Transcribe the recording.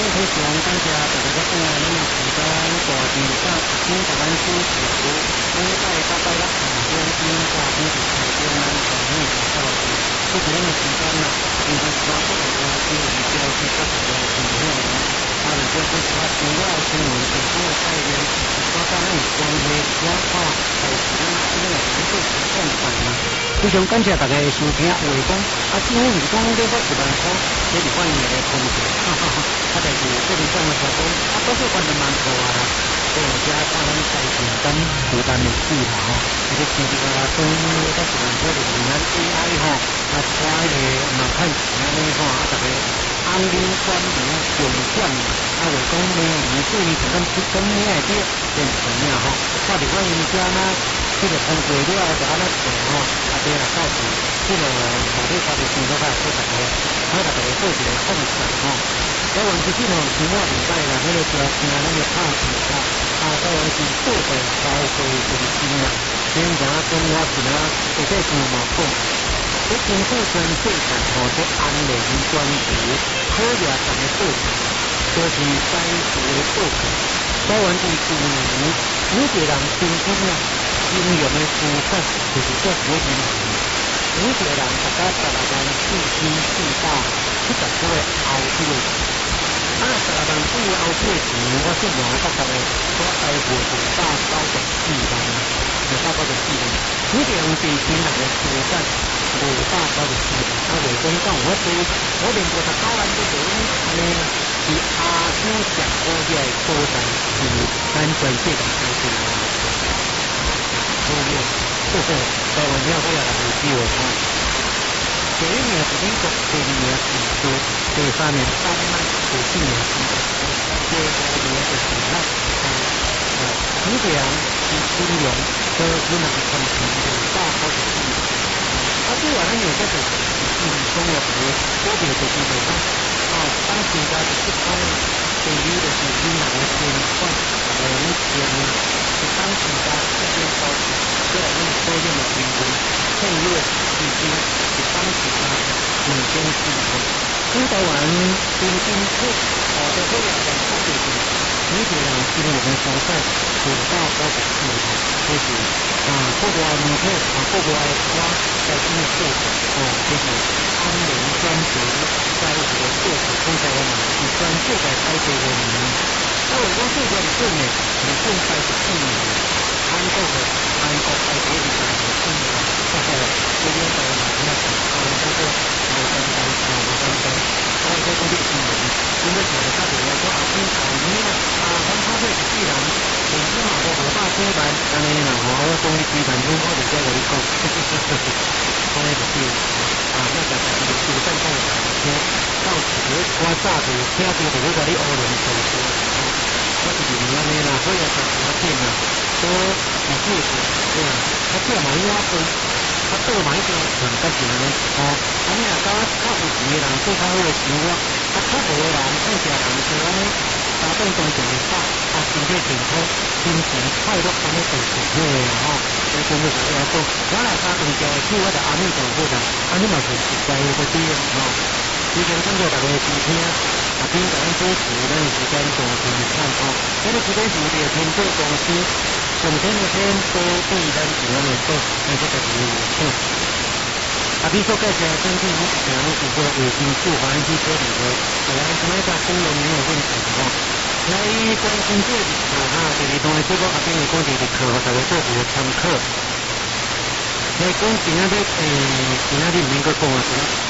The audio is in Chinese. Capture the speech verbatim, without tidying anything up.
非常感谢大家的关爱，那么时间大地上，请台湾支持，五百八百六十天金价经济台中南港内的消息，这几年的时间呢，因为包括了垃圾与消息各种的影响，还有就是它主要新闻提供的概念，包括那有关于我靠还有其他这个蓝色的共款呢。非常感谢大家的收听，话讲啊，今天是讲这个一万块，这是关于的空气，哈哈哈。啊，但是这里讲的是讲啊，多数关的蛮多啊啦，所以我家他们在承担负担的事啦吼，这个前几个啦，讲这一万块就是咱 A I 吼，啊，抓个嘛看钱安尼吼，啊，大家安宁管理重点，啊，话讲呢，唔注意就咁咁咩啲变成呀吼，我哋关于家呢。这个通过了就安尼做吼，啊对啦，到时这个法律法律上都较好大家，好大家做一个控制吼。台湾最近吼生活礼拜啦，迄个条件那个拍钱啦，啊台湾是做个消费中心啦，所以讲跟我是啦，实际上嘛讲，这政府全世界吼这安宁专区，好热大家做事，就是在地的做事。台湾是去年每一个人平均啊。金融的资产就是做国民银行，每一个人大概十六万四千四百七十块后期的钱，啊，十六万四后期的钱，我算下来大概我大概五百九十四万，五百九十四万，每个人平均大概资产五百九十四万，啊，话讲讲我对我连五十九万都做安尼，是阿叔上高嘅所在是咱全世界最多。后面，呵呵，台湾要不要来救他？这一年是美国这一年是说，这方面丹麦是去年是的，这个年就是那啊，你这样是金融和银行产品的大好的事情。啊，这玩意有这个是中国的，特别就是那个啊，当时在这方面，对于的是银行的监管、人权。是当时的这些高级，虽然用多用的评估，配乐已经是当时的领先系统。新台湾平均配好的配乐的差别是，每个人基本的收费五到八十四元，就是啊，国外名片啊，国外花在这个做哦，就是安宁专属在我的做法，现在我们是专做在台北的名。那我讲这个理论呢，理论在是四年，韩国的韩国在这里的是四年，大概这边的那个啊，这个我刚刚啊，我刚刚，我在这里四年，因为讲他比如说啊，平常你啊，啊，咱他这既然平时嘛都五百几万，安尼啦，吼，我讲你几万钟，我就再跟你讲，安尼就对啊，那个就是主战讲的听，到时我早就听到就要甲你学人做事。我是认安尼啦，所以也十几片啦，都是介绍，对啊，啊这嘛伊阿做，啊做嘛伊个很得钱安尼，哦，安尼啊甲较有钱的人做较好的生活，啊较无的人看起来人做安尼，打动当中的饱，啊身体健康，心情快乐，安尼就是好个啦吼。所以讲就是要讲，我来打动教的手，我就阿弥陀佛啦，安尼嘛是实在个对啦吼。非常感谢大家的收听。啊，并感恩支持，咱时间做评判哦。这个时间是的天作公司，上天的天都对咱是我们做，那这个是有错。啊，比如说介绍根据我平常是做卫生素环境处理的，我们什么叫公用没有问题哦。来关心这里啊，哈，就是同的这个啊，边的讲这个课，大家做一个参考。来讲今仔日诶，今仔日唔应该讲啊，